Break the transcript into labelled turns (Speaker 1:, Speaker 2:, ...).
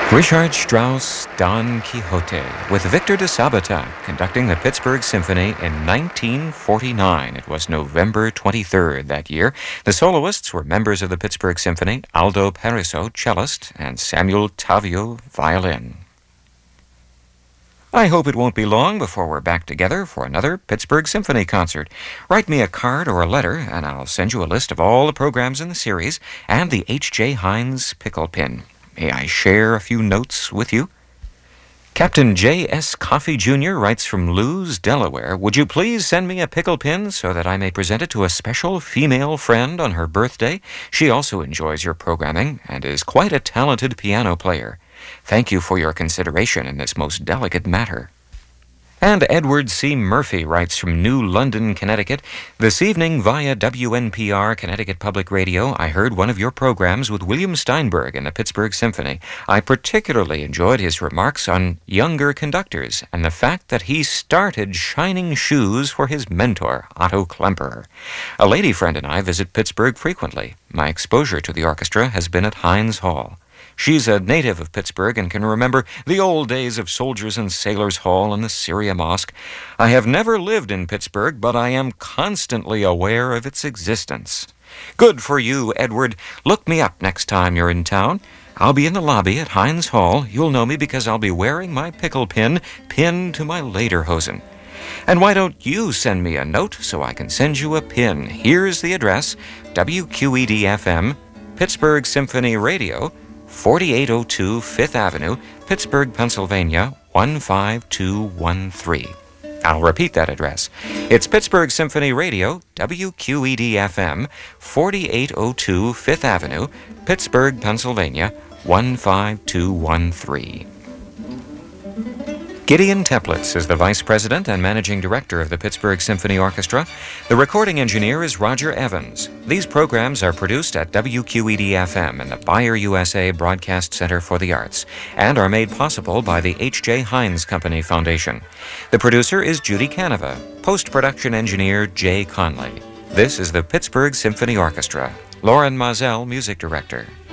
Speaker 1: Richard Strauss' Don Quixote, with Victor de Sabata conducting the Pittsburgh Symphony in 1949. It was November 23rd that year. The soloists were members of the Pittsburgh Symphony, Aldo Periso, cellist, and Samuel Tavio, violin. I hope it won't be long before we're back together for another Pittsburgh Symphony concert. Write me a card or a letter, and I'll send you a list of all the programs in the series and the H.J. Heinz pickle pin. May I share a few notes with you? Captain J.S. Coffey Jr. writes from Lewes, Delaware. Would you please send me a pickle pin so that I may present it to a special female friend on her birthday? She also enjoys your programming and is quite a talented piano player. Thank you for your consideration in this most delicate matter. And Edward C. Murphy writes from New London, Connecticut. This evening, via WNPR, Connecticut Public Radio, I heard one of your programs with William Steinberg in the Pittsburgh Symphony. I particularly enjoyed his remarks on younger conductors and the fact that he started shining shoes for his mentor, Otto Klemperer. A lady friend and I visit Pittsburgh frequently. My exposure to the orchestra has been at Heinz Hall. She's a native of Pittsburgh and can remember the old days of Soldiers and Sailors Hall and the Syria Mosque. I have never lived in Pittsburgh, but I am constantly aware of its existence. Good for you, Edward. Look me up next time you're in town. I'll be in the lobby at Heinz Hall. You'll know me because I'll be wearing my pickle pin pinned to my lederhosen. And why don't you send me a note so I can send you a pin? Here's the address, WQED-FM, Pittsburgh Symphony Radio, 4802 Fifth Avenue, Pittsburgh, Pennsylvania, 15213. I'll repeat that address. It's Pittsburgh Symphony Radio, WQED-FM, 4802 Fifth Avenue, Pittsburgh, Pennsylvania, 15213. Gideon Teplitz is the Vice President and Managing Director of the Pittsburgh Symphony Orchestra. The recording engineer is Roger Evans. These programs are produced at WQED-FM and the Bayer USA Broadcast Center for the Arts and are made possible by the H.J. Heinz Company Foundation. The producer is Judy Canova. Post-production engineer Jay Conley. This is the Pittsburgh Symphony Orchestra. Lauren Mazel, Music Director.